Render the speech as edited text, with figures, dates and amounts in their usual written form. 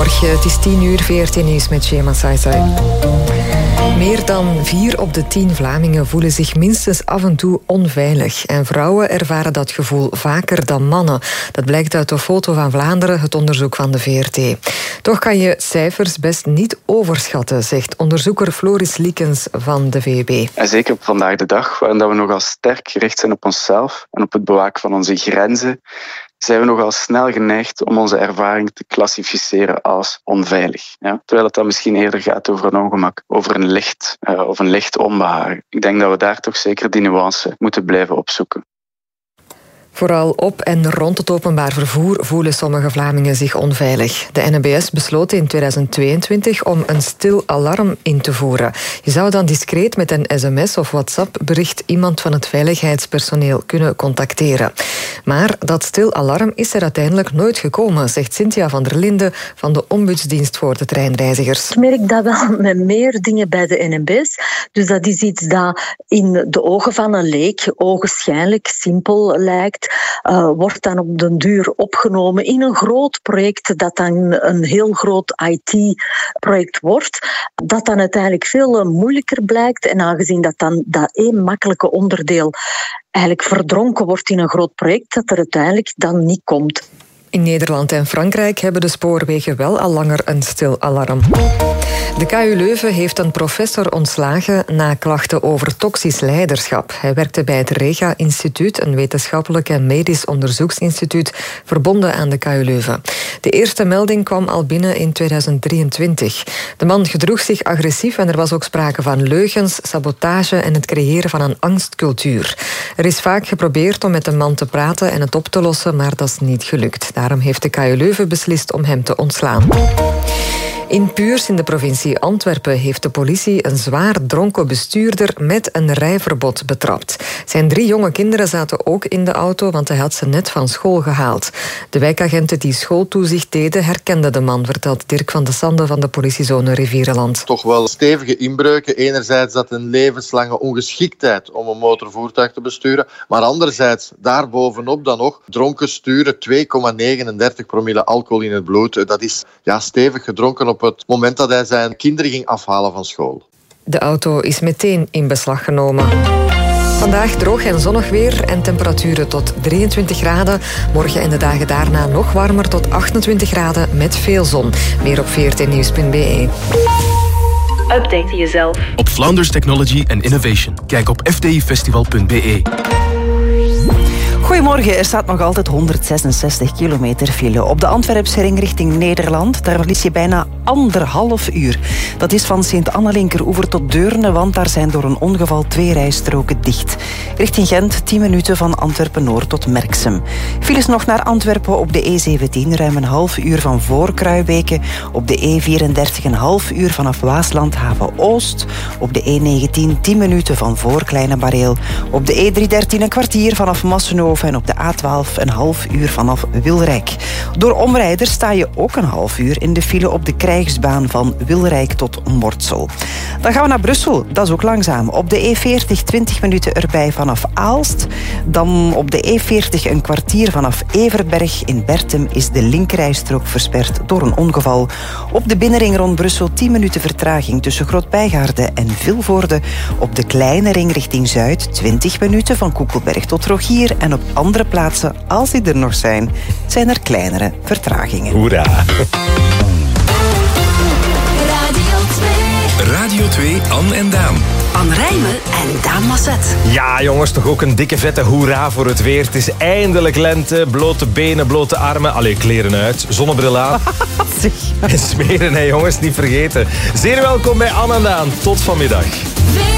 Goedemorgen, het is 10:00, VRT Nieuws met Shema Saisai. Meer dan 4 op de 10 Vlamingen voelen zich minstens af en toe onveilig. En vrouwen ervaren dat gevoel vaker dan mannen. Dat blijkt uit de Foto van Vlaanderen, het onderzoek van de VRT. Toch kan je cijfers best niet overschatten, zegt onderzoeker Floris Liekens van de VUB. En zeker op vandaag de dag, waarin we nogal sterk gericht zijn op onszelf en op het bewaken van onze grenzen, zijn we nogal snel geneigd om onze ervaring te klassificeren als onveilig. Ja? Terwijl het dan misschien eerder gaat over een ongemak, over een licht onbehagen. Ik denk dat we daar toch zeker die nuance moeten blijven opzoeken. Vooral op en rond het openbaar vervoer voelen sommige Vlamingen zich onveilig. De NMBS besloot in 2022 om een stil alarm in te voeren. Je zou dan discreet met een sms of WhatsApp-bericht iemand van het veiligheidspersoneel kunnen contacteren. Maar dat stil alarm is er uiteindelijk nooit gekomen, zegt Cynthia van der Linden van de Ombudsdienst voor de treinreizigers. Ik merk dat wel met meer dingen bij de NMBS. Dus dat is iets dat in de ogen van een leek ogenschijnlijk simpel lijkt. Wordt dan op den duur opgenomen in een groot project dat dan een heel groot IT-project wordt, dat dan uiteindelijk veel moeilijker blijkt. En aangezien dat dan dat één makkelijke onderdeel eigenlijk verdronken wordt in een groot project, dat er uiteindelijk dan niet komt. In Nederland en Frankrijk hebben de spoorwegen wel al langer een stil alarm. De KU Leuven heeft een professor ontslagen na klachten over toxisch leiderschap. Hij werkte bij het Rega-instituut, een wetenschappelijk en medisch onderzoeksinstituut verbonden aan de KU Leuven. De eerste melding kwam al binnen in 2023. De man gedroeg zich agressief en er was ook sprake van leugens, sabotage en het creëren van een angstcultuur. Er is vaak geprobeerd om met de man te praten en het op te lossen, maar dat is niet gelukt. Daarom heeft de KU Leuven beslist om hem te ontslaan. In Puurs in de provincie Antwerpen heeft de politie een zwaar dronken bestuurder met een rijverbod betrapt. Zijn 3 jonge kinderen zaten ook in de auto, want hij had ze net van school gehaald. De wijkagenten die schooltoezicht deden herkenden de man, vertelt Dirk van de Sande van de politiezone Rivierenland. Toch wel stevige inbreuken. Enerzijds dat een levenslange ongeschiktheid om een motorvoertuig te besturen, maar anderzijds daarbovenop dan nog dronken sturen, 2,39 promille alcohol in het bloed. Dat is stevig gedronken op het moment dat hij zijn kinderen ging afhalen van school. De auto is meteen in beslag genomen. Vandaag droog en zonnig weer en temperaturen tot 23 graden. Morgen en de dagen daarna nog warmer tot 28 graden met veel zon. Meer op vrtnieuws.be. Update jezelf op Flanders Technology and Innovation. Kijk op fdifestival.be. Goedemorgen, er staat nog altijd 166 kilometer file. Op de Antwerpse ring richting Nederland, daar verlies je bijna 1,5 uur. Dat is van Sint-Annelinkeroever tot Deurne, want daar zijn door een ongeval 2 rijstroken dicht. Richting Gent 10 minuten van Antwerpen-Noord tot Merksem. Files nog naar Antwerpen op de E17, ruim een half uur van voor Kruibeke. Op de E34 een half uur vanaf Waaslandhaven-Oost. Op de E19 10 minuten van voor Kleine Bareel. Op de E313 een kwartier vanaf Massenhoven. En op de A12 een half uur vanaf Wilrijk. Door omrijders sta je ook een half uur in de file op de krijgsbaan van Wilrijk tot Mortsel. Dan gaan we naar Brussel, dat is ook langzaam. Op de E40 20 minuten erbij vanaf Aalst. Dan op de E40 een kwartier vanaf Everberg. In Bertem is de linkerrijstrook versperd door een ongeval. Op de binnenring rond Brussel 10 minuten vertraging tussen Grootbijgaarde en Vilvoorde. Op de kleine ring richting Zuid 20 minuten van Koekelberg tot Rogier. En op andere plaatsen, als die er nog zijn er kleinere vertragingen. Hoera! Radio 2, Anne en Daan. Anne Rijmen en Daan Masset. Ja, jongens, toch ook een dikke vette hoera voor het weer. Het is eindelijk lente, blote benen, blote armen. Allee, kleren uit, zonnebril aan. En smeren, hè jongens, niet vergeten. Zeer welkom bij Anne en Daan. Tot vanmiddag.